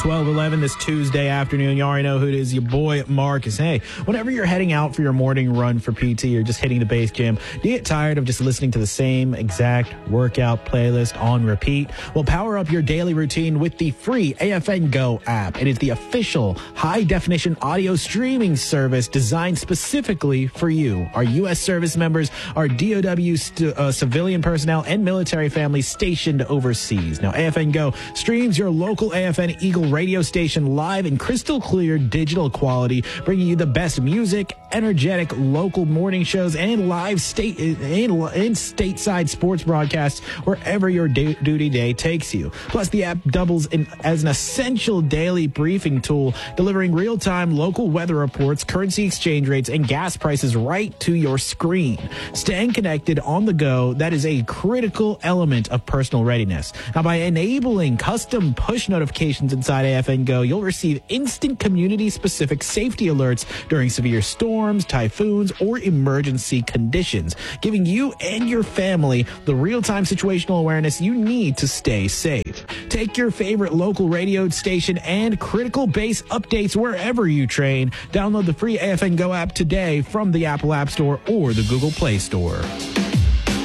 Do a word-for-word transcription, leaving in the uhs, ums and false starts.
twelve eleven this Tuesday afternoon. You already know who it is, your boy Marcus. Hey, whenever you're heading out for your morning run for P T or just hitting the base gym, do you get tired of just listening to the same exact workout playlist on repeat? Well, power up your daily routine with the free A F N Go app. It is the official high-definition audio streaming service designed specifically for you. Our U S service members, our D O W st- uh, civilian personnel, and military families stationed overseas. Now, A F N Go streams your local A F N Eagle radio station live in crystal clear digital quality, bringing you the best music, energetic local morning shows, and live state and, and stateside sports broadcasts wherever your day, duty day takes you. Plus, the app doubles in, as an essential daily briefing tool, delivering real-time local weather reports, currency exchange rates, and gas prices right to your screen. Staying connected on the go, that is a critical element of personal readiness. Now, by enabling custom push notifications inside A F N Go, you'll receive instant community-specific safety alerts during severe storms, typhoons, or emergency conditions, giving you and your family the real-time situational awareness you need to stay safe. Take your favorite local radio station and critical base updates wherever you train. Download the free A F N Go app today from the Apple App Store or the Google Play Store.